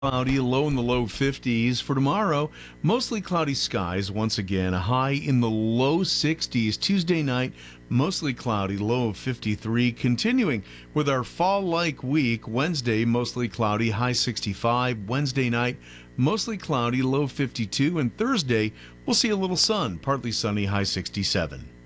Cloudy, low in the low 50s. For tomorrow, mostly cloudy skies once again, a high in the low 60s. Tuesday night, mostly cloudy, low of 53. Continuing with our fall-like week, Wednesday, mostly cloudy, high 65. Wednesday night, mostly cloudy, low 52. And Thursday, we'll see a little sun, partly sunny, high 67.